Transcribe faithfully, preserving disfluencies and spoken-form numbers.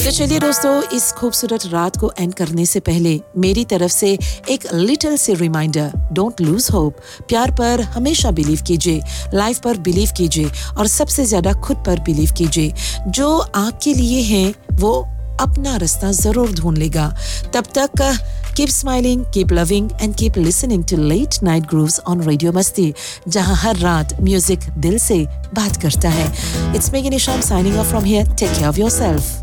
तो चलिए दोस्तों, इस खूबसूरत रात को एंड करने से पहले मेरी तरफ से एक little C reminder, don't lose hope. प्यार पर हमेशा बिलीव कीजिए, लाइफ पर बिलीव कीजिए और सबसे ज्यादा खुद पर बिलीव कीजिए। जो आपके लिए है वो अपना रास्ता जरूर ढूंढ लेगा। तब तक keep smiling, keep loving and keep listening to Late Night Grooves on Radio Masti, जहां हर रात म्यूजिक दिल से बात करता है। It's Megan Isham signing off from here. Take care of yourself.